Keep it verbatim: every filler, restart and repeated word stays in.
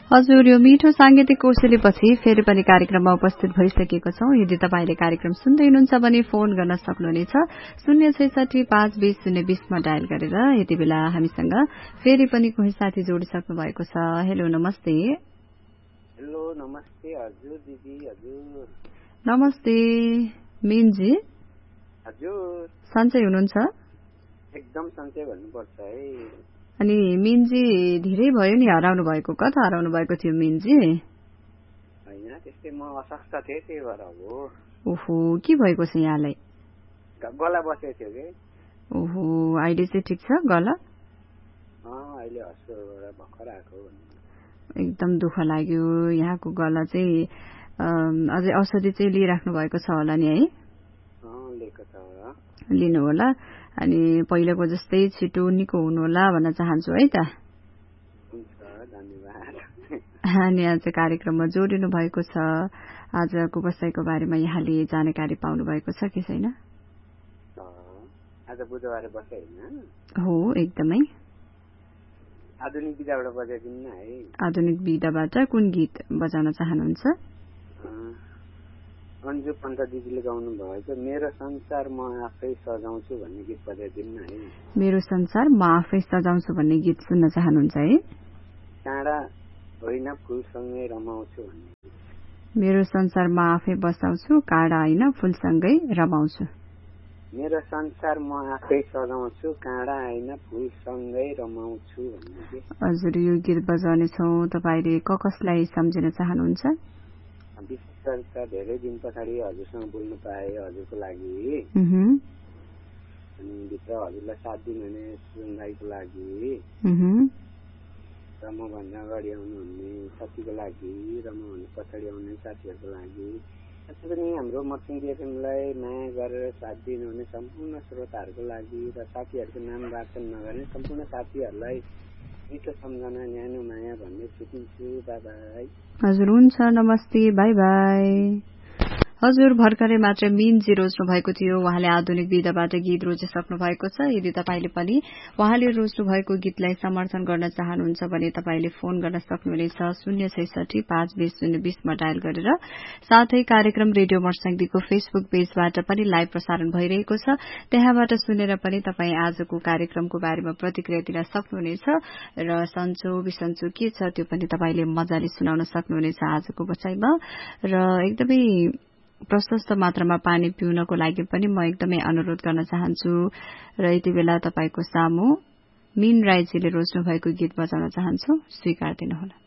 हजुर, यो मिठो सांगीतिक कोसेलीपछि फेरि पनि कार्यक्रममा उपस्थित भइसकेको छौं। यदि तपाईले कार्यक्रम सुन्दै हुनुहुन्छ भने फोन गर्न सक्नुहुनेछ शून्य छैसठी पाँच बीस शून्य बीसमा डायल गरेर। यति बेला हामीसँग फेरि पनि कोही साथी जोडिसक्नु भएको छ। हेलो, नमस्ते। हेलो, नमस्ते हजुर दिदी। हजुर नमस्ते मिनजी। हजुर सन्चै हुनुहुन्छ? एकदम सन्चै भन्नुपर्छ है। अनि मिनजी धेरै भयो नि हराउनु भएको। कता हराउनु भएको थियो मिनजी? हैन, त्यस्तै म अस्वस्थ थिएँ, त्यही भएर हो। ओहो, के भएको छ यहाँलाई? गला बसेको थियो के। ओहो, अहिले चाहिँ ठिक छ गला? अँ, अहिले हस्पिटलबाट भर्खर आएको। एकदम दुःख लाग्यो। यहाँको गला चाहिँ अझै औषधि चाहिँ लिइराख्नु भएको छ होला नि है? अँ, लिएको छ। लिनु होला। अनि पहिलाको जस्तै छिटो निको हुनु होला भन्न चाहन्छु है त। हुन्छ, धन्यवाद। अनि आज कार्यक्रममा जोडिनु भएको छ। आजको बसाइको बारेमा यहाँले जानकारी पाउनु भएको छ कि छैन? आज बुधबार बसाइ हैन? हो, एकदमै। आधुनिक विधाबाट बजाइदिनु है। आधुनिक विधाबाट कुन गीत बजाउन चाहनुहुन्छ? अन्जु पन्त दिदीले गाउनु भएको मेरो संसार म आफै सजाउँछु भन्ने गीत बजाइदिनु है। मेरो संसार म आफै सजाउँछु भन्ने गीत सुन्न चाहनुहुन्छ है? काँडा होइन फूलसँगै रमाउँछु भन्ने। मेरो संसार म आफै बसाउँछु, काँडा होइन फूलसँगै रमाउँछु। मेरो संसार म आफै सजाउँछु, काँडा होइन फूलसँगै रमाउँछु भन्ने गीत। हजुर, यो गीत बजाउने छौं। तपाईले क कसलाई सम्झिन चाहनुहुन्छ? विशेष गरी त धेरै दिन पछाडि हजुरसँग बोल्नु पाएँ, हजुरको लागि। अनि भित्र हजुरलाई साथ दिनुहुने सुन भाइको लागि र म भन्दा अगाडि आउनुहुने साथीको लागि र म भन्दा पछाडि आउने साथीहरूको लागि, अझै पनि हाम्रो मर्सिङ एफएमलाई माया गरेर साथ दिनुहुने सम्पूर्ण श्रोताहरूको लागि र साथीहरूको नाम वाचन नगर्ने सम्पूर्ण साथीहरूलाई मिठो सम्झना, न्यानो माया भन्ने छुटिन्छु। By by. हजुर, हुन्छ, नमस्ते, बाई बाई। हजुर, भर्खरै मात्र मिनजी रोज्नु भएको थियो। उहाँले आधुनिक विधाबाट गीत रोजिसक्नु भएको छ। यदि तपाईले पनि उहाँले रोज्नु भएको गीतलाई समर्थन गर्न चाहनुहुन्छ भने तपाईले फोन गर्न सक्नुहुनेछ शून्य छैसठी पाँच बीस शून्य बीसमा डायल गरेर। साथै कार्यक्रम रेडियो मर्स्याङदीको फेसबुक पेजबाट पनि लाइभ प्रसारण भइरहेको छ। त्यहाँबाट सुनेर पनि तपाई आजको कार्यक्रमको बारेमा प्रतिक्रिया दिन सक्नुहुनेछ र सन्चो बिसन्चो के छ त्यो पनि तपाईले मजाले सुनाउन सक्नुहुनेछ आजको बसाइमा। र एकदमै प्रशस्त मात्रामा पानी पिउनको लागि पनि म एकदमै अनुरोध गर्न चाहन्छु। र यति बेला तपाईको सामु मिन राईजीले रोज्नु भएको गीत बजाउन चाहन्छु, स्वीकार दिनुहोला।